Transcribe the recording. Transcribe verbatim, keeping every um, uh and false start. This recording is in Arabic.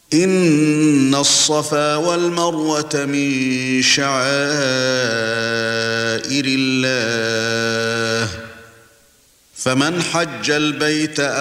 إِنَّ الصَّفَا وَالْمَرْوَةَ مِن شَعَائِرِ اللَّهِ فَمَنْ حَجَّ الْبَيْتَ